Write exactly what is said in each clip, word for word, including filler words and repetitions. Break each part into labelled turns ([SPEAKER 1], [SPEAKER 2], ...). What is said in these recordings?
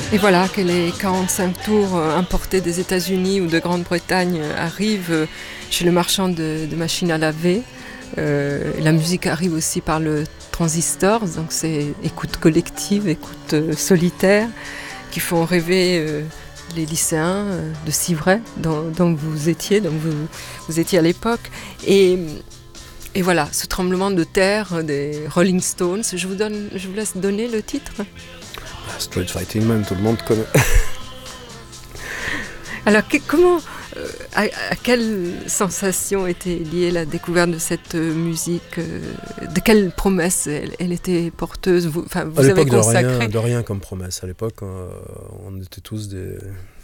[SPEAKER 1] Et voilà que les quarante-cinq tours importés des États-Unis ou de Grande-Bretagne arrivent chez le marchand de, de machines à laver. Euh, la musique arrive aussi par le transistor, donc c'est écoute collective, écoute euh, solitaire, qui font rêver euh, les lycéens euh, de Civray, dont, dont vous étiez, dont vous, vous étiez à l'époque. Et, et voilà, ce tremblement de terre des Rolling Stones, je vous, donne, je vous laisse donner le titre.
[SPEAKER 2] Street Fighting Man, tout le monde connaît.
[SPEAKER 1] Alors, que, comment, euh, à, à quelle sensation était liée la découverte de cette euh, musique euh, de quelle promesse elle, elle était porteuse? Vous, enfin, vous
[SPEAKER 2] à l'époque,
[SPEAKER 1] avez consacré...
[SPEAKER 2] de rien, de rien comme promesse. À l'époque, euh, on était tous des,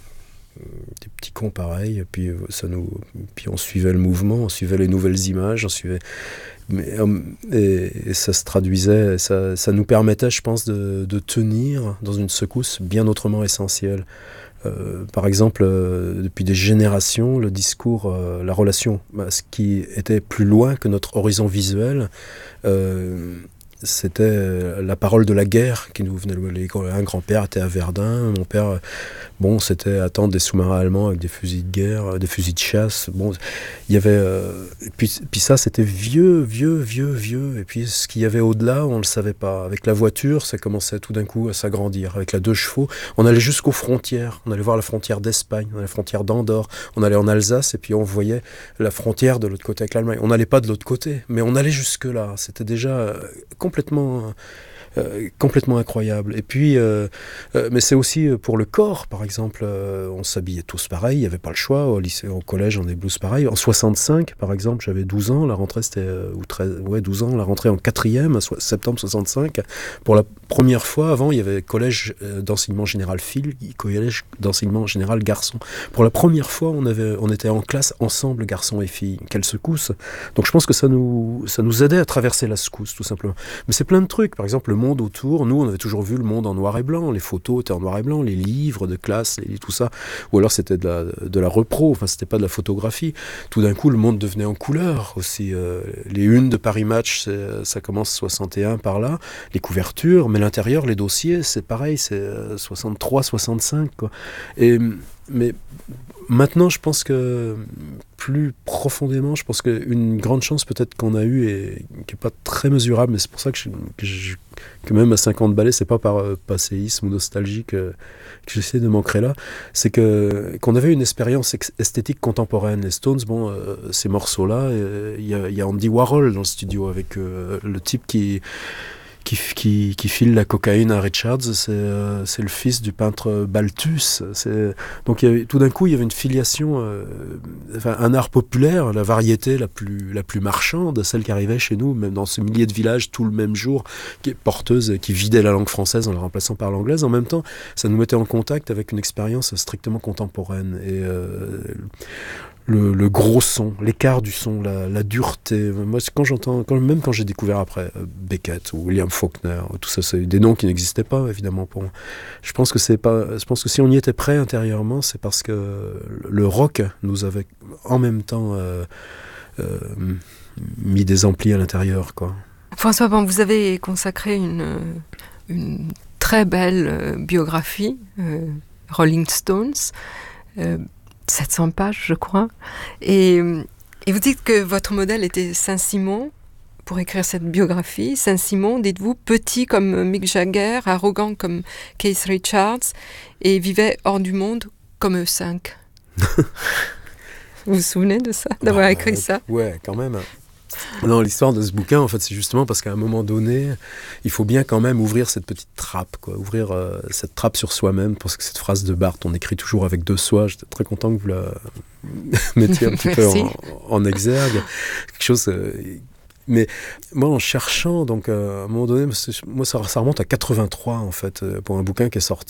[SPEAKER 2] des petits cons pareils. Et puis, ça nous, puis on suivait le mouvement, on suivait les nouvelles images, on suivait... Mais, et, et ça se traduisait, ça, ça nous permettait, je pense, de, de tenir dans une secousse bien autrement essentielle. Euh, par exemple, euh, depuis des générations, le discours, euh, la relation, bah, ce qui était plus loin que notre horizon visuel, euh, c'était la parole de la guerre qui nous venait. Un grand-père était à Verdun, mon père, bon, c'était attendre des sous-marins allemands avec des fusils de guerre, des fusils de chasse. Bon, il y avait, euh, et puis, puis ça, c'était vieux, vieux, vieux, vieux. Et puis ce qu'il y avait au-delà, on le savait pas. Avec la voiture, ça commençait tout d'un coup à s'agrandir. Avec la deux chevaux, on allait jusqu'aux frontières. On allait voir la frontière d'Espagne, on allait la frontière d'Andorre. On allait en Alsace et puis on voyait la frontière de l'autre côté avec l'Allemagne. On n'allait pas de l'autre côté, mais on allait jusque là. C'était déjà euh, complètement, euh, complètement incroyable. Et puis, euh, euh, mais c'est aussi pour le corps, par exemple, euh, on s'habillait tous pareil, il n'y avait pas le choix. Au lycée, au collège, on est blouses pareil. En soixante-cinq, par exemple, j'avais douze ans, la rentrée c'était, euh, ou treize, ouais, douze ans, la rentrée en quatrième, so- septembre soixante-cinq. Pour la première fois, avant, il y avait collège euh, d'enseignement général filles, collège d'enseignement général garçons. Pour la première fois, on, avait, on était en classe ensemble, garçons et filles. Quelle secousse! Donc je pense que ça nous, ça nous aidait à traverser la secousse, tout simplement. Mais c'est plein de trucs. Par exemple, le monde autour, nous, on avait toujours vu le monde en noir et blanc. Les photos étaient en noir et blanc, les livres de classe, les, tout ça. Ou alors c'était de la, de la repro, enfin, c'était pas de la photographie. Tout d'un coup, le monde devenait en couleur aussi. Euh, les unes de Paris Match, ça commence soixante et un par là. Les couvertures, mais l'intérieur, les dossiers, c'est pareil, c'est soixante-trois, soixante-cinq, quoi. Et, mais maintenant, je pense que plus profondément, je pense qu'une grande chance peut-être qu'on a eue et qui n'est pas très mesurable, mais c'est pour ça que, je, que, je, que même à cinquante balais, c'est pas par euh, passéisme ou nostalgie que, que j'essaie de m'ancrer là, c'est que, qu'on avait une expérience ex- esthétique contemporaine. Les Stones, bon, euh, ces morceaux-là, il euh, y, y a Andy Warhol dans le studio avec euh, le type qui... Qui, qui, qui file la cocaïne à Richards, c'est, euh, c'est le fils du peintre Balthus. C'est, donc il y avait, tout d'un coup, il y avait une filiation, euh, enfin, un art populaire, la variété la plus, la plus marchande, celle qui arrivait chez nous, même dans ce millier de villages, tout le même jour, qui est porteuse, qui vidait la langue française en la remplaçant par l'anglaise. En même temps, ça nous mettait en contact avec une expérience strictement contemporaine. Et euh, Le, le gros son, l'écart du son, la, la dureté. Moi, quand j'entends, quand, même quand j'ai découvert après euh, Beckett ou William Faulkner, tout ça, c'est des noms qui n'existaient pas évidemment pour moi. Je pense que c'est pas, je pense que si on y était prêt intérieurement, c'est parce que le rock nous avait en même temps euh, euh, mis des amplis à l'intérieur, quoi.
[SPEAKER 1] François, bon, vous avez consacré une, une très belle euh, biographie, euh, Rolling Stones. Euh, sept cents pages, je crois. Et, et vous dites que votre modèle était Saint-Simon pour écrire cette biographie. Saint-Simon, dites-vous, petit comme Mick Jagger, arrogant comme Keith Richards, et vivait hors du monde comme eux cinq. Vous vous souvenez de ça, d'avoir
[SPEAKER 2] ah,
[SPEAKER 1] écrit
[SPEAKER 2] euh,
[SPEAKER 1] ça?
[SPEAKER 2] Ouais, quand même. Non, l'histoire de ce bouquin, en fait, c'est justement parce qu'à un moment donné, il faut bien quand même ouvrir cette petite trappe, quoi, ouvrir euh, cette trappe sur soi-même, parce que cette phrase de Barthes, on écrit toujours avec deux soi. J'étais très content que vous la mettiez un petit peu en, en exergue. Quelque chose... Euh, mais moi, en cherchant, donc euh, à un moment donné, moi, ça, ça remonte à quatre-vingt-trois, en fait, pour un bouquin qui est sorti